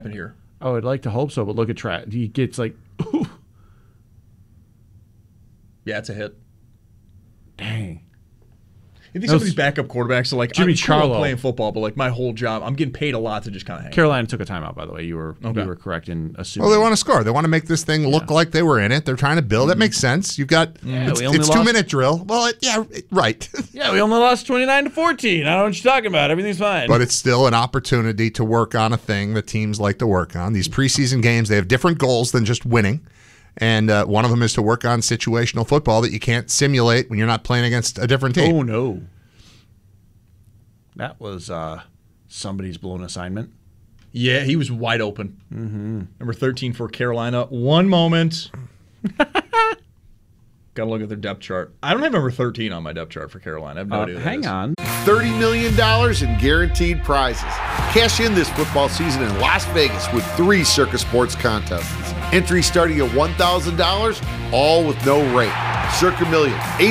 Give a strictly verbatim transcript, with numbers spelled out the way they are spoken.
here. Oh, I'd like to hope so, but look at Trav. He gets like, ooh. Yeah, it's a hit. Dang. You think some of these backup quarterbacks are like, Jimmy I'm cool Charlo playing football, but like my whole job, I'm getting paid a lot to just kind of hang. Carolina took a timeout, by the way. You were Okay. you were correct in assuming. Well, they want to score. They want to make this thing look Yeah. like they were in it. They're trying to build. That makes sense. You've got Yeah, it's, we only it's lost- two minute drill. Well, it, yeah, it- right. Yeah, we only lost twenty-nine to fourteen. I don't know what you're talking about. Everything's fine. But it's still an opportunity to work on a thing that teams like to work on. These preseason games, they have different goals than just winning. And uh, one of them is to work on situational football that you can't simulate when you're not playing against a different team. Oh, no. That was uh, somebody's blown assignment. Yeah, he was wide open. Mm-hmm. Number thirteen for Carolina. One moment. Got to look at their depth chart. I don't have number thirteen on my depth chart for Carolina. I have no Uh, idea. who that hang is. on. thirty million dollars in guaranteed prizes. Cash in this football season in Las Vegas with three Circa Sports contests. Entry starting at one thousand dollars, all with no rate. Circa Million,